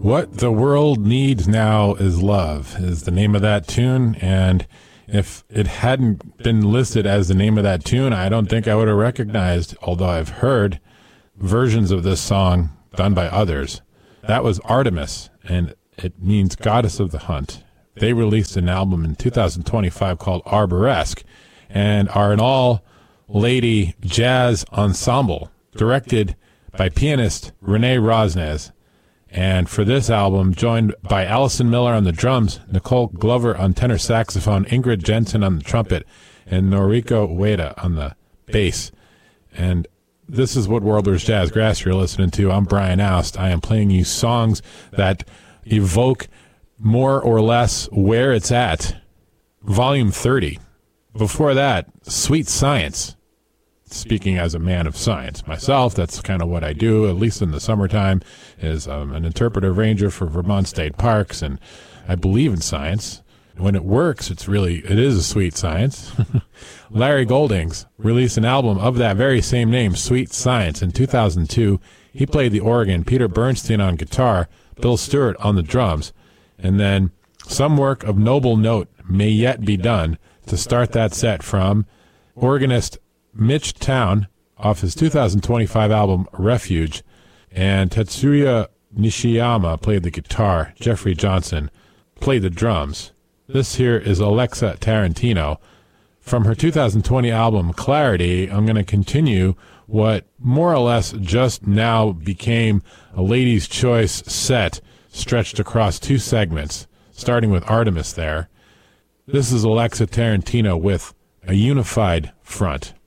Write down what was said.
What the World Needs Now is Love is the name of that tune, and if it hadn't been listed as the name of that tune, I don't think I would have recognized, although I've heard versions of this song done by others. That was Artemis, and it means Goddess of the Hunt. They released an album in 2025 called Arboresque, and are an all-lady jazz ensemble directed by pianist Renee Rosnes. And for this album, joined by Allison Miller on the drums, Nicole Glover on tenor saxophone, Ingrid Jensen on the trumpet, and Noriko Ueda on the bass. And this is What Worlders Jazz Grass you're listening to. I'm Brian Oust. I am playing you songs that evoke more or less Where It's At, Volume 30. Before that, Sweet Science. Speaking as a man of science myself, that's kind of what I do, at least in the summertime, is an interpretive ranger for Vermont State Parks, and I believe in science. When it works, it is a sweet science. Larry Goldings released an album of that very same name, Sweet Science, in 2002. He played the organ, Peter Bernstein on guitar, Bill Stewart on the drums, and then some work of noble note may yet be done to start that set from organist Mitch Town off his 2025 album Refuge, and Tetsuya Nishiyama played the guitar. Jeffrey Johnson played the drums. This here is Alexa Tarantino. From her 2020 album Clarity, I'm going to continue what more or less just now became a Ladies' Choice set stretched across two segments, starting with Artemis there. This is Alexa Tarantino with A Unified Front.